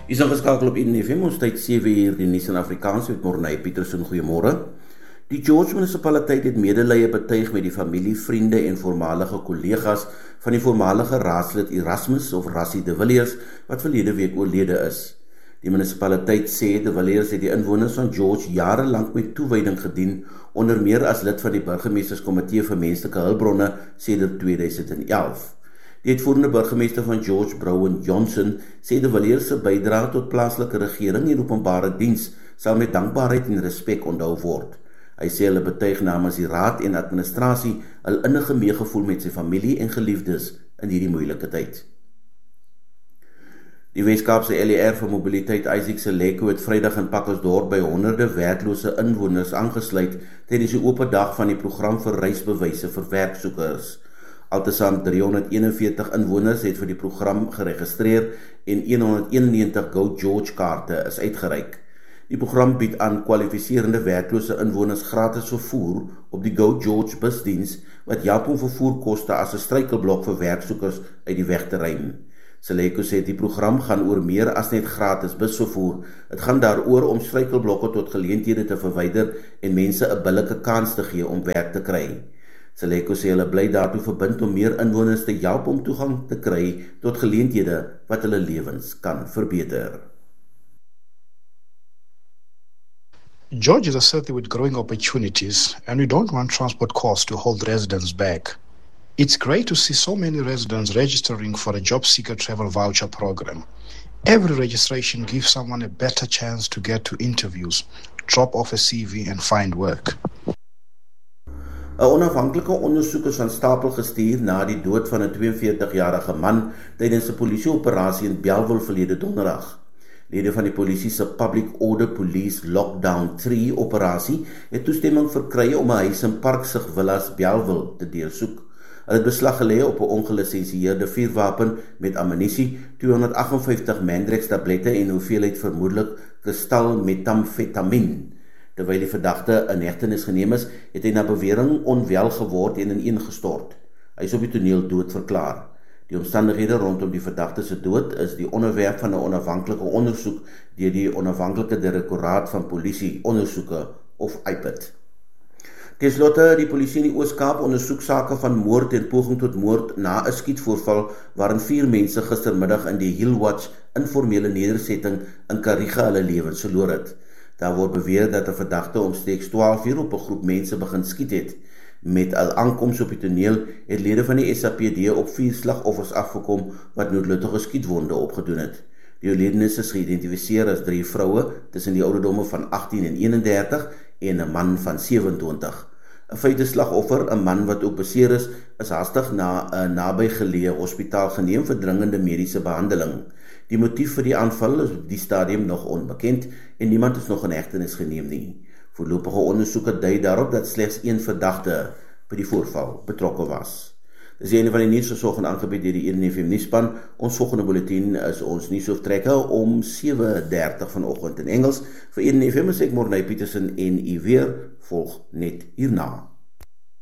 Is ingeskakel op FM, ons tyd 7 uur die nuus in Afrikaans met Morney Petersen. Goeiemôre. Die George munisipaliteit het medelee betuig met die familie, vriende en voormalige kollegas van die voormalige raadslid Erasmus of Rassie de Villiers wat verlede week oorlede is. Die munisipaliteit sê de Villiers het die inwoners van George jarelang met toewyding gedien, onder meer as lid van die burgemeesterskomitee vir menslike hulpbronne sedert 2011. Die uitvoerende burgemeester van George, Browen Johnson, sê de Villiers se bydrae tot plaaslike regering en openbare diens sal met dankbaarheid en respek onthou word. Hy sê hulle betuig namens die raad en administrasie hul innige meegevoel met sy familie en geliefdes in hierdie moeilike tyd. Die Weskaapse LER vir mobiliteit Isaac Seleko het Vrydag in Pakkelsdorp by honderde werklose inwoners aangesluit tydens die oop dag van die program vir reisbewyse vir werksoekers. Altesaam 341 inwoners het vir die program geregistreer en 191 Go George kaarte is uitgereik. Die program bied aan kwalifiserende werklose inwoners gratis vervoer op die Go George busdiens wat help om vervoerkoste as 'n struikelblok vir werksoekers uit die weg te ruim. Seleko sê die program gaan oor meer as net gratis busvervoer. Dit gaan daaroor om struikelblokke tot geleenthede te verwyder en mense 'n billike kans te gee om werk te kry. Seleko sê hulle bly daartoe verbind om meer inwoners te help om toegang te kry tot geleenthede wat hulle lewens kan verbeter. George is a city with growing opportunities, and we don't want transport costs to hold residents back. It's great to see so many residents registering for a job seeker travel voucher program. Every registration gives someone a better chance to get to interviews, drop off a CV and find work. 'n Onafhanklike ondersoek is van stapel gestuur na die dood van 'n 42-jarige man tydens 'n polisieoperasie in Bellville verlede donderdag. Lede van die polisie se Public Order Police Lockdown 3 operasie het toestemming verkry om 'n huis in Parksig Villas Bellville te deursoek. Hulle het beslag gelê op 'n ongelisensieerde vuurwapen met ammunisie, 258 Mandrex tablette en hoeveelheid vermoedelik kristal metamfetamien. Terwyl die verdagte in hegtenis geneem is, het hy na bewering onwel geword en ineengestort. Hy is op die toneel dood verklaar. Die omstandighede rondom die verdagte se dood is die onderwerp van 'n onafhanklike ondersoek deur die Onafhanklike Direktoraat van Polisie Ondersoeke of IPID. Ten slotte, die polisie in die Oos-Kaap ondersoek sake van moord en poging tot moord na 'n skietvoorval waarin 4 mense gistermiddag in die Hillwatch informele nedersetting in Kariga hulle lewens verloor het. Daar word beweer dat 'n verdagte omstreeks 12 uur op 'n groep mense begin skiet het. Met al aankoms op die toneel het lede van die SAPD op 4 slagoffers afgekom wat noodlottige skietwonde opgedoen het. Die oorledenes is geïdentifiseer as 3 vroue tussen die ouderdomme van 18 en 31 en 'n man van 27. 'n Vyfde slagoffer, 'n man wat ook beseer is hastig na 'n nabygeleë hospitaal geneem vir dringende mediese behandeling. Die motief vir die aanval is op die stadium nog onbekend en niemand is nog in hegtenis geneem nie. Voorlopige ondersoeke dui daarop dat slegs 1 verdagte by die voorval betrokke was. Dis een van die nuus versorg en aangebied deur die FM nuusspan. Ons volgende bulletin is ons nuusoortrekke om 7:30 vanoggend in Engels. Vir FM is ek Morney Petersen en u weer volg net hierna.